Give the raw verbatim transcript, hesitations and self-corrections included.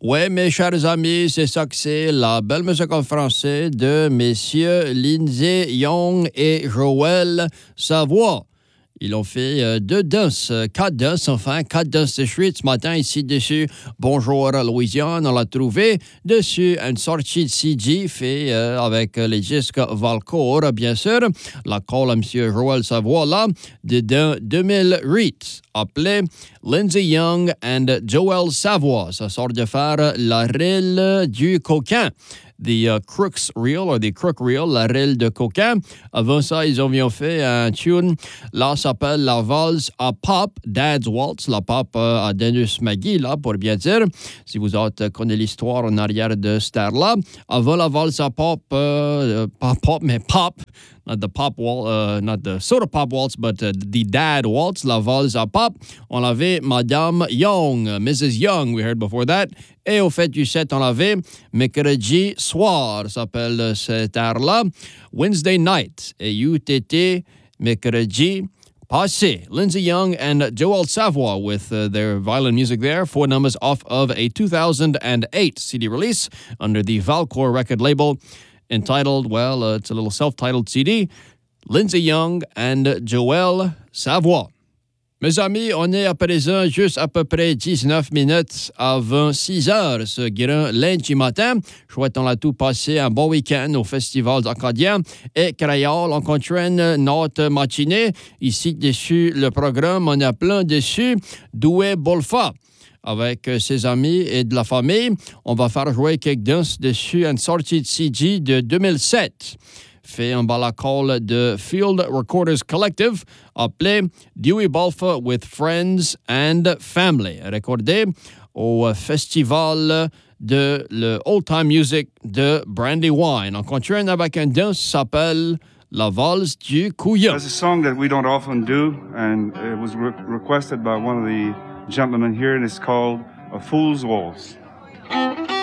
Ouais, mes chers amis, c'est ça que c'est la belle musique en français de messieurs Lindsay Young et Joël Savoie. Ils ont fait euh, deux danses, euh, quatre danses, enfin, quatre danses de street ce matin ici dessus. Bonjour Louisiane, on l'a trouvé dessus une sortie de C D fait euh, avec les disques Valcourt, bien sûr. La call à M. Joël Savoie là, de deux mille huit, appelé Lindsay Young and Joël Savoie. Ça sort de faire la rille du coquin. The uh, Crooks Reel, or the Crook Reel, la rille de coquin. Avant ça, ils ont bien fait un tune. Là, ça s'appelle la valse à pop, Dad's Waltz, la pop euh, à Dennis McGee, là, pour bien dire. Si vous autres connaissez l'histoire en arrière de cette air-là. Avant la valse à pop, euh, pas pop, mais pop, not the pop waltz, uh, not the soda pop waltz, but uh, the Dad Waltz, la valse à pop. On l'avait Madame Young, Missus Young, we heard before that. Et au fait du set, on l'avait mercredi soir, s'appelle cette air-là. Wednesday Night, et U T T, mercredi passé. Lindsay Young and Joël Savoie with uh, their violin music there. Four numbers off of a two thousand eight C D release under the Valcourt record label entitled, well, uh, it's a little self-titled C D, Lindsay Young and Joël Savoie. Mes amis, on est à présent juste à peu près dix-neuf minutes avant six heures ce grand lundi matin. Souhaitons à tout passer un bon week-end au Festival d'Acadien et Créole. On continue notre matinée. Ici, dessus le programme, on a plein dessus Doué Bolfa. Avec ses amis et de la famille, on va faire jouer quelques danses dessus une sortie de C D de deux mille sept. Fait un balacol de Field Recorders Collective appelé Dewey Balfa with Friends and Family. Recordé au festival de le Old Time Music de Brandywine. On continue avec une danse qui s'appelle La Valse du Couillon. It's a song that we don't often do, and it was re- requested by one of the gentlemen here, and it's called A Fool's Waltz.